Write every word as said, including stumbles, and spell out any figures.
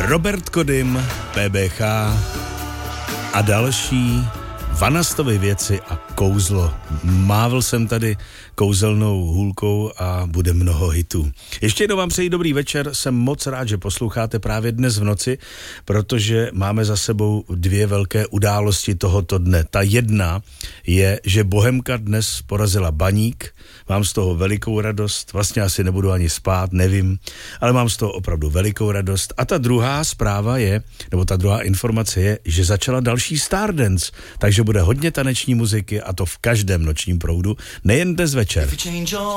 Robert Kodym, P B H a další Vanastovy věci a kouzlo. Mávl jsem tady kouzelnou hůlkou a bude mnoho hitů. Ještě jednou vám přeji dobrý večer, jsem moc rád, že posloucháte právě dnes v noci, protože máme za sebou dvě velké události tohoto dne. Ta jedna je, že Bohemka dnes porazila Baník, mám z toho velikou radost, vlastně asi nebudu ani spát, nevím, ale mám z toho opravdu velikou radost. A ta druhá zpráva je, nebo ta druhá informace je, že začala další Stardance, takže bude hodně taneční muziky a to v každém nočním proudu, nejen dnes večer.